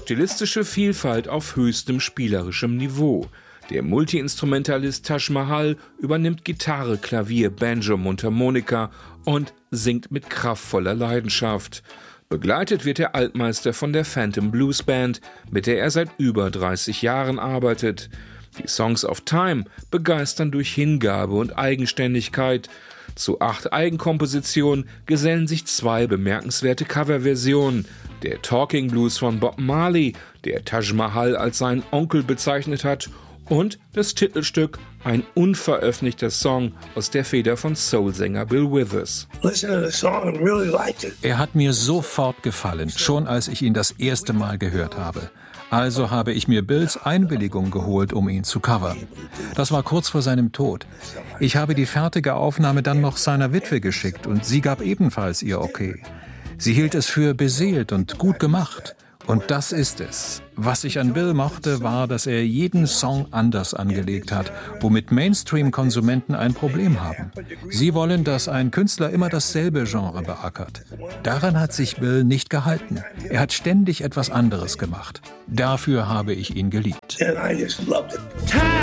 Stilistische Vielfalt auf höchstem spielerischem Niveau. Der Multiinstrumentalist Taj Mahal übernimmt Gitarre, Klavier, Banjo, Mundharmonika und singt mit kraftvoller Leidenschaft. Begleitet wird der Altmeister von der Phantom Blues Band, mit der er seit über 30 Jahren arbeitet. Die Songs of Time begeistern durch Hingabe und Eigenständigkeit. Zu 8 Eigenkompositionen gesellen sich 2 bemerkenswerte Coverversionen. Der Talking Blues von Bob Marley, der Taj Mahal als seinen Onkel bezeichnet hat, und das Titelstück, ein unveröffentlichter Song aus der Feder von Soulsänger Bill Withers. Er hat mir sofort gefallen, schon als ich ihn das erste Mal gehört habe. Also habe ich mir Bills Einwilligung geholt, um ihn zu covern. Das war kurz vor seinem Tod. Ich habe die fertige Aufnahme dann noch seiner Witwe geschickt und sie gab ebenfalls ihr Okay. Sie hielt es für beseelt und gut gemacht. Und das ist es. Was ich an Bill mochte, war, dass er jeden Song anders angelegt hat, womit Mainstream-Konsumenten ein Problem haben. Sie wollen, dass ein Künstler immer dasselbe Genre beackert. Daran hat sich Bill nicht gehalten. Er hat ständig etwas anderes gemacht. Dafür habe ich ihn geliebt. Taj